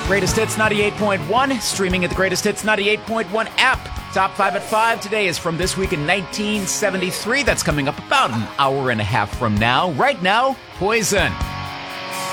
Greatest Hits 98.1, streaming at the Greatest Hits 98.1 app. Top 5 at 5 today is from this week in 1973. That's coming up about an hour and a half from now. Right now, Poison.